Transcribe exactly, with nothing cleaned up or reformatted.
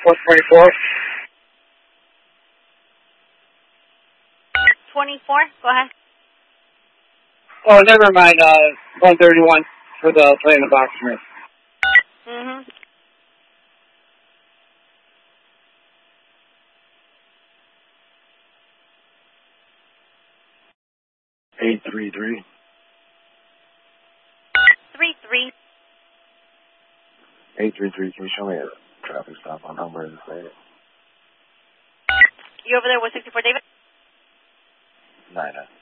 one twenty-four. twenty-four, go ahead. Oh, never mind. Uh, one thirty-one for the play in the box for me. Mm-hmm. eight three three. three three. eight three three, can you show me a traffic stop on number and say it? You over there with sixty-four, David? Nine.